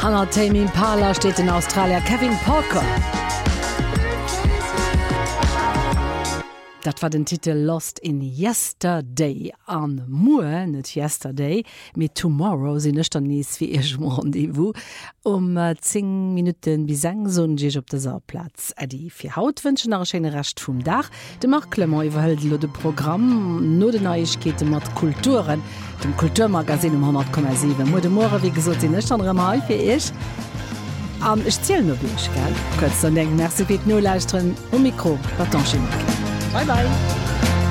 Hannah Tame Impala steht in Australien Kevin Parker. Dat war den Titel Lost in Yesterday an Moe net Yesterday mit Tomorrow sinn nicht an nies wie ich Rendevous 10 Minuten bis 6 Sonnjech op der Platz. Die fir Haut wünschen nach schöne recht vum Dach. De macht Klemmer iwwerhëlt lo de Programm no de Neuigkeete mat Kulturen dem Kulturmagasin 100,7 Mo de More wie gesot sinn nicht andere Mal fir ich. Ich ziel no wiech gell. Kö denken Merc no leichtren Mikro Paton. Bye bye.